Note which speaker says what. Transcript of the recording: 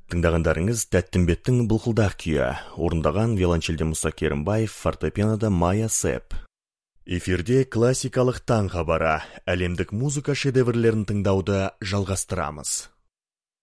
Speaker 1: Тыңдағандарыңыз Тәттімбеттің «Былқылдақ күйі», орындаған виолончельде Мұса Керімбаев, фортепианода Майя Сэп. Эфирде классикалық таң хабары, әлемдік музыка шедеврлерін тыңдауды жалғастырамыз.